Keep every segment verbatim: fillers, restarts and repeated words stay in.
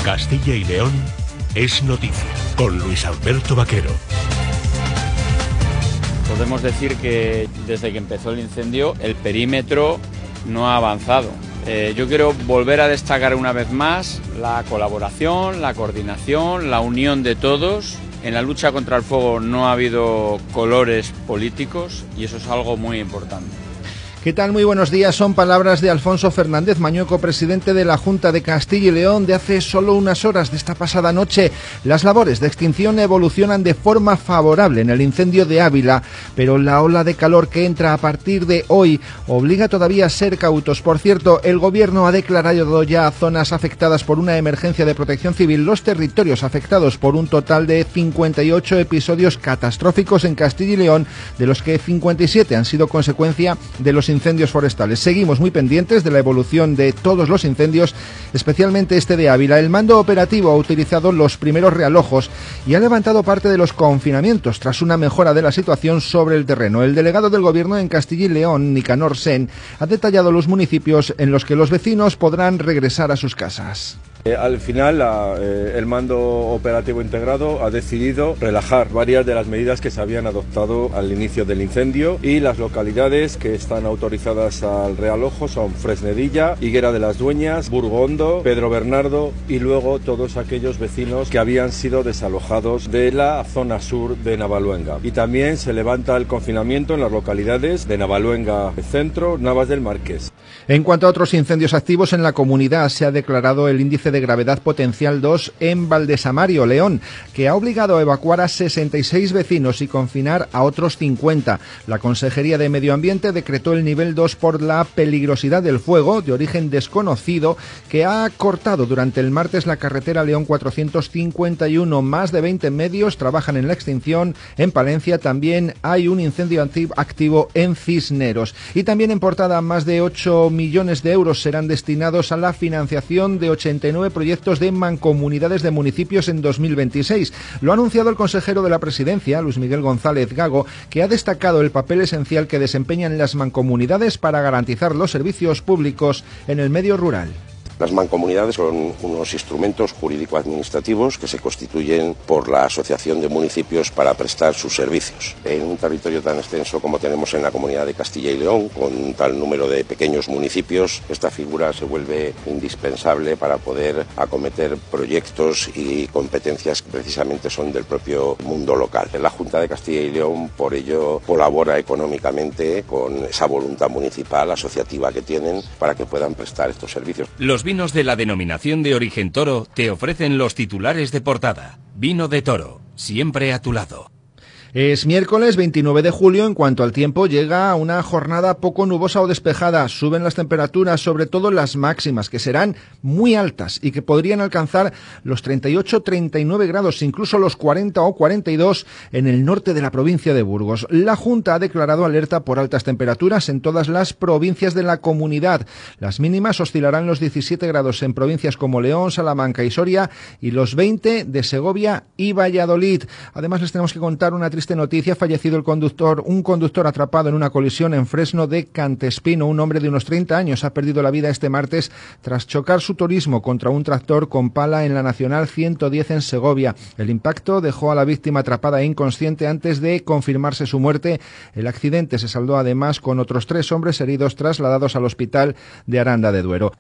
Castilla y León es noticia, con Luis Alberto Vaquero. Podemos decir que desde que empezó el incendio el perímetro no ha avanzado. Eh, yo quiero volver a destacar una vez más la colaboración, la coordinación, la unión de todos. En la lucha contra el fuego no ha habido colores políticos y eso es algo muy importante. ¿Qué tal? Muy buenos días. Son palabras de Alfonso Fernández Mañueco, presidente de la Junta de Castilla y León, de hace solo unas horas de esta pasada noche. Las labores de extinción evolucionan de forma favorable en el incendio de Ávila, pero la ola de calor que entra a partir de hoy obliga todavía a ser cautos. Por cierto, el Gobierno ha declarado ya zonas afectadas por una emergencia de protección civil, los territorios afectados por un total de cincuenta y ocho episodios catastróficos en Castilla y León, de los que cincuenta y siete han sido consecuencia de los incendios forestales. Seguimos muy pendientes de la evolución de todos los incendios, especialmente este de Ávila. El mando operativo ha utilizado los primeros realojos y ha levantado parte de los confinamientos tras una mejora de la situación sobre el terreno. El delegado del Gobierno en Castilla y León, Nicanor Sen, ha detallado los municipios en los que los vecinos podrán regresar a sus casas. Eh, al final, la, eh, el mando operativo integrado ha decidido relajar varias de las medidas que se habían adoptado al inicio del incendio, y las localidades que están autorizadas al realojo son Fresnedilla, Higuera de las Dueñas, Burgondo, Pedro Bernardo y luego todos aquellos vecinos que habían sido desalojados de la zona sur de Navaluenga. Y también se levanta el confinamiento en las localidades de Navaluenga Centro, Navas del Marqués. En cuanto a otros incendios activos en la comunidad, se ha declarado el índice de gravedad potencial dos en Valdesamario, León, que ha obligado a evacuar a sesenta y seis vecinos y confinar a otros cincuenta. La Consejería de Medio Ambiente decretó el nivel dos por la peligrosidad del fuego de origen desconocido que ha cortado durante el martes la carretera León cuatrocientos cincuenta y uno. Más de veinte medios trabajan en la extinción. En Palencia también hay un incendio activo en Cisneros. Y también en Portada, más de ocho millones de euros serán destinados a la financiación de ochenta y nueve proyectos de mancomunidades de municipios en dos mil veintiséis. Lo ha anunciado el consejero de la Presidencia, Luis Miguel González Gago, que ha destacado el papel esencial que desempeñan las mancomunidades para garantizar los servicios públicos en el medio rural. Las mancomunidades son unos instrumentos jurídico-administrativos que se constituyen por la Asociación de Municipios para prestar sus servicios. En un territorio tan extenso como tenemos en la Comunidad de Castilla y León, con un tal número de pequeños municipios, esta figura se vuelve indispensable para poder acometer proyectos y competencias que precisamente son del propio mundo local. La Junta de Castilla y León, por ello, colabora económicamente con esa voluntad municipal asociativa que tienen para que puedan prestar estos servicios. Los vinos de la denominación de origen Toro te ofrecen los titulares de portada. Vino de Toro, siempre a tu lado. Es miércoles veintinueve de julio. En cuanto al tiempo, llega una jornada poco nubosa o despejada. Suben las temperaturas, sobre todo las máximas, que serán muy altas y que podrían alcanzar los treinta y ocho a treinta y nueve grados, incluso los cuarenta o cuarenta y dos en el norte de la provincia de Burgos. La Junta ha declarado alerta por altas temperaturas en todas las provincias de la comunidad. Las mínimas oscilarán los diecisiete grados en provincias como León, Salamanca y Soria y los veinte de Segovia y Valladolid. Además, les tenemos que contar una triste noticia. Ha fallecido el conductor, un conductor atrapado en una colisión en Fresno de Cantespino. Un hombre de unos treinta años ha perdido la vida este martes tras chocar su turismo contra un tractor con pala en la Nacional ciento diez en Segovia. El impacto dejó a la víctima atrapada e inconsciente antes de confirmarse su muerte. El accidente se saldó además con otros tres hombres heridos trasladados al hospital de Aranda de Duero.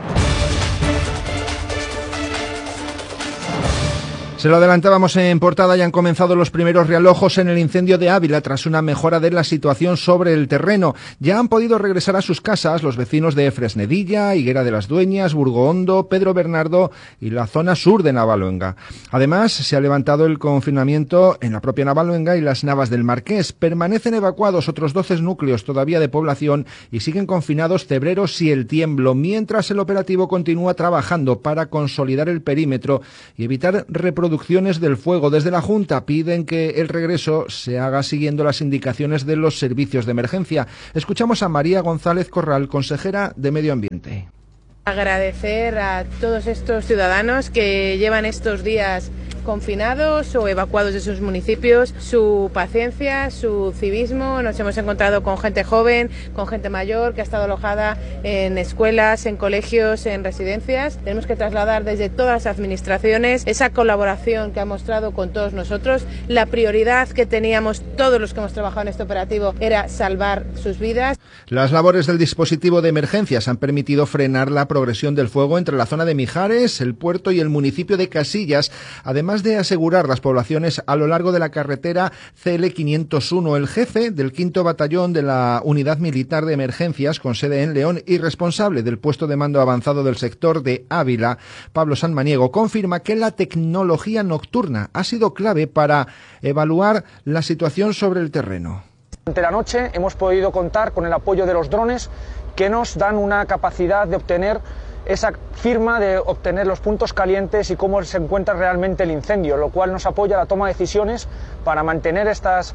Se lo adelantábamos en portada, ya han comenzado los primeros realojos en el incendio de Ávila tras una mejora de la situación sobre el terreno. Ya han podido regresar a sus casas los vecinos de Fresnedilla, Higuera de las Dueñas, Burgondo, Pedro Bernardo y la zona sur de Navaluenga. Además, se ha levantado el confinamiento en la propia Navaluenga y las Navas del Marqués. Permanecen evacuados otros doce núcleos todavía de población y siguen confinados Cebreros y El Tiemblo, mientras el operativo continúa trabajando para consolidar el perímetro y evitar reproducciones del fuego. Desde la Junta piden que el regreso se haga siguiendo las indicaciones de los servicios de emergencia. Escuchamos a María González Corral, consejera de Medio Ambiente. Agradecer a todos estos ciudadanos que llevan estos días confinados o evacuados de sus municipios, su paciencia, su civismo. Nos hemos encontrado con gente joven, con gente mayor que ha estado alojada en escuelas, en colegios, en residencias. Tenemos que trasladar desde todas las administraciones esa colaboración que ha mostrado con todos nosotros. La prioridad que teníamos todos los que hemos trabajado en este operativo era salvar sus vidas. Las labores del dispositivo de emergencias han permitido frenar la progresión del fuego entre la zona de Mijares, el puerto y el municipio de Casillas, además de asegurar las poblaciones a lo largo de la carretera C L quinientos uno. El jefe del quinto batallón de la Unidad Militar de Emergencias, con sede en León y responsable del puesto de mando avanzado del sector de Ávila, Pablo Sanmaniego, confirma que la tecnología nocturna ha sido clave para evaluar la situación sobre el terreno. Durante la noche hemos podido contar con el apoyo de los drones que nos dan una capacidad de obtener esa firma, de obtener los puntos calientes y cómo se encuentra realmente el incendio, lo cual nos apoya a la toma de decisiones para mantener estas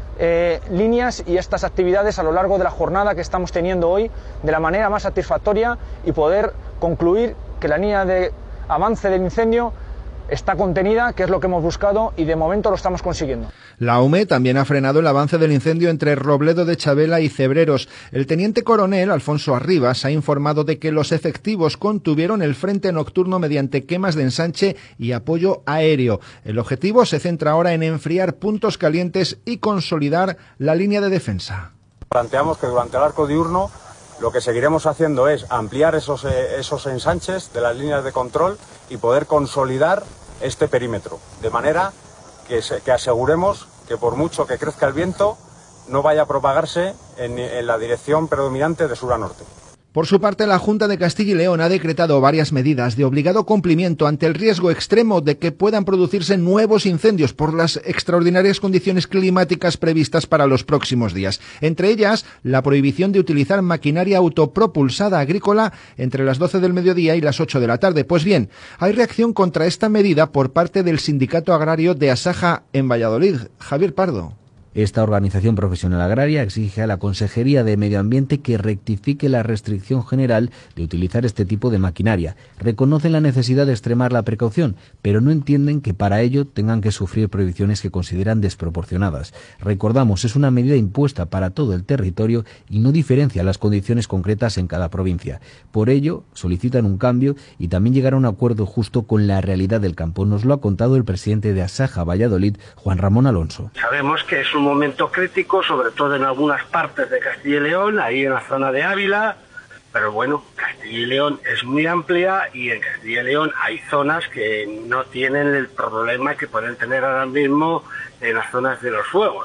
eh, líneas y estas actividades a lo largo de la jornada que estamos teniendo hoy de la manera más satisfactoria y poder concluir que la línea de avance del incendio está contenida, que es lo que hemos buscado, y de momento lo estamos consiguiendo. La U M E también ha frenado el avance del incendio entre Robledo de Chabela y Cebreros. El teniente coronel Alfonso Arribas ha informado de que los efectivos contuvieron el frente nocturno mediante quemas de ensanche y apoyo aéreo. El objetivo se centra ahora en enfriar puntos calientes y consolidar la línea de defensa. Planteamos que durante el arco diurno lo que seguiremos haciendo es ampliar esos, eh, esos ensanches de las líneas de control y poder consolidar este perímetro, de manera que, se, que aseguremos que por mucho que crezca el viento no vaya a propagarse en, en la dirección predominante de sur a norte. Por su parte, la Junta de Castilla y León ha decretado varias medidas de obligado cumplimiento ante el riesgo extremo de que puedan producirse nuevos incendios por las extraordinarias condiciones climáticas previstas para los próximos días. Entre ellas, la prohibición de utilizar maquinaria autopropulsada agrícola entre las doce del mediodía y las ocho de la tarde. Pues bien, hay reacción contra esta medida por parte del Sindicato Agrario de Asaja en Valladolid. Javier Pardo. Esta organización profesional agraria exige a la Consejería de Medio Ambiente que rectifique la restricción general de utilizar este tipo de maquinaria. Reconocen la necesidad de extremar la precaución, pero no entienden que para ello tengan que sufrir prohibiciones que consideran desproporcionadas. Recordamos, es una medida impuesta para todo el territorio y no diferencia las condiciones concretas en cada provincia. Por ello, solicitan un cambio y también llegar a un acuerdo justo con la realidad del campo. Nos lo ha contado el presidente de Asaja Valladolid, Juan Ramón Alonso. Sabemos que es un momento crítico, sobre todo en algunas partes de Castilla y León, ahí en la zona de Ávila, pero bueno, Castilla y León es muy amplia y en Castilla y León hay zonas que no tienen el problema que pueden tener ahora mismo en las zonas de los fuegos.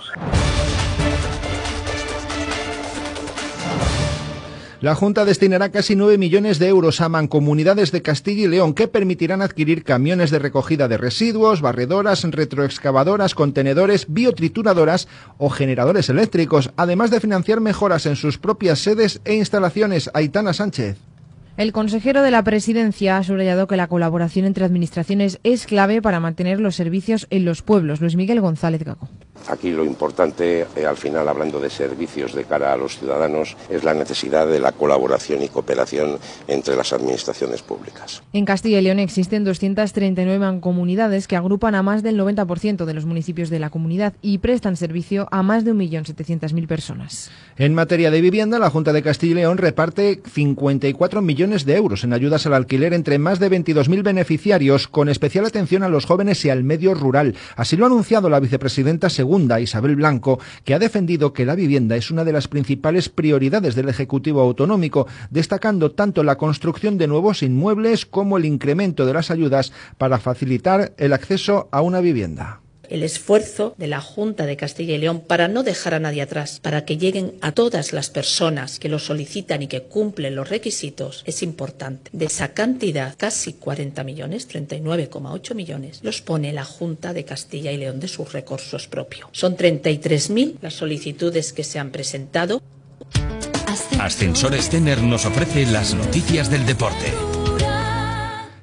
La Junta destinará casi nueve millones de euros a mancomunidades de Castilla y León que permitirán adquirir camiones de recogida de residuos, barredoras, retroexcavadoras, contenedores, biotrituradoras o generadores eléctricos, además de financiar mejoras en sus propias sedes e instalaciones. Aitana Sánchez. El consejero de la Presidencia ha subrayado que la colaboración entre administraciones es clave para mantener los servicios en los pueblos. Luis Miguel González Gago. Aquí lo importante, eh, al final, hablando de servicios de cara a los ciudadanos, es la necesidad de la colaboración y cooperación entre las administraciones públicas. En Castilla y León existen doscientas treinta y nueve mancomunidades que agrupan a más del noventa por ciento de los municipios de la comunidad y prestan servicio a más de un millón setecientas mil personas. En materia de vivienda, la Junta de Castilla y León reparte cincuenta y cuatro millones de euros en ayudas al alquiler entre más de veintidós mil beneficiarios, con especial atención a los jóvenes y al medio rural. Así lo ha anunciado la vicepresidenta segunda, Isabel Blanco, que ha defendido que la vivienda es una de las principales prioridades del Ejecutivo autonómico, destacando tanto la construcción de nuevos inmuebles como el incremento de las ayudas para facilitar el acceso a una vivienda. El esfuerzo de la Junta de Castilla y León para no dejar a nadie atrás, para que lleguen a todas las personas que lo solicitan y que cumplen los requisitos, es importante. De esa cantidad, casi cuarenta millones, treinta y nueve coma ocho millones, los pone la Junta de Castilla y León de sus recursos propios. Son treinta y tres mil las solicitudes que se han presentado. Ascensores Tener nos ofrece las noticias del deporte.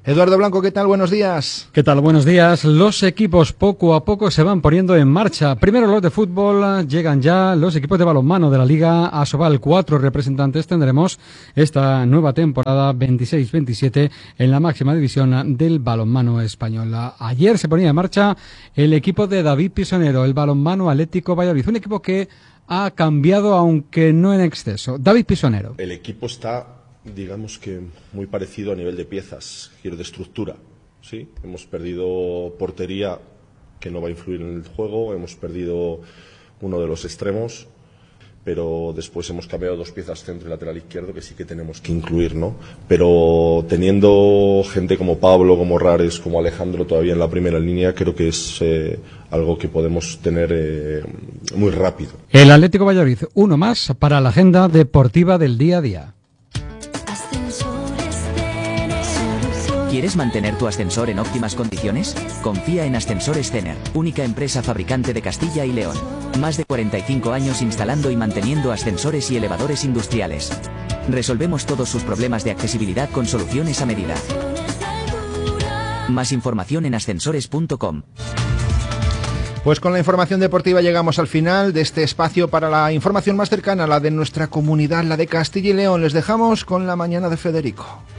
Eduardo Blanco, ¿qué tal? Buenos días. ¿Qué tal? Buenos días. Los equipos poco a poco se van poniendo en marcha. Primero los de fútbol, llegan ya los equipos de balonmano de la Liga Asobal. Cuatro representantes tendremos esta nueva temporada veintiséis veintisiete en la máxima división del balonmano español. Ayer se ponía en marcha el equipo de David Pisonero, el Balonmano Atlético Valladolid, un equipo que ha cambiado, aunque no en exceso. David Pisonero. El equipo está, digamos que muy parecido a nivel de piezas, quiero de estructura, ¿sí? Hemos perdido portería, que no va a influir en el juego, hemos perdido uno de los extremos, pero después hemos cambiado dos piezas centro y lateral izquierdo que sí que tenemos que incluir, ¿no? Pero teniendo gente como Pablo, como Rares, como Alejandro todavía en la primera línea, creo que es eh, algo que podemos tener eh, muy rápido. El Atlético Valladolid, uno más para la agenda deportiva del día a día. ¿Quieres mantener tu ascensor en óptimas condiciones? Confía en Ascensores Zener, única empresa fabricante de Castilla y León. Más de cuarenta y cinco años instalando y manteniendo ascensores y elevadores industriales. Resolvemos todos sus problemas de accesibilidad con soluciones a medida. Más información en ascensores punto com. Pues con la información deportiva llegamos al final de este espacio para la información más cercana, la de nuestra comunidad, la de Castilla y León. Les dejamos con la mañana de Federico.